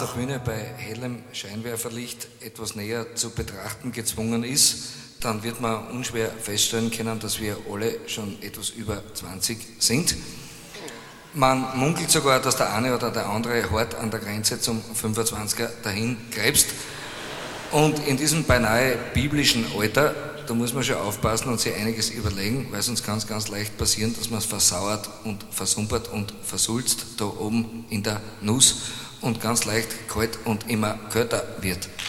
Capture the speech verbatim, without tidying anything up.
der Bühne bei hellem Scheinwerferlicht etwas näher zu betrachten gezwungen ist, dann wird man unschwer feststellen können, dass wir alle schon etwas über zwanzig sind. Man munkelt sogar, dass der eine oder der andere hart an der Grenze zum fünfundzwanziger dahin krebst. Und in diesem beinahe biblischen Alter, da muss man schon aufpassen und sich einiges überlegen, weil sonst kann es ganz leicht passieren, dass man es versauert und versumpert und versulzt da oben in der Nuss und ganz leicht kalt und immer kälter wird.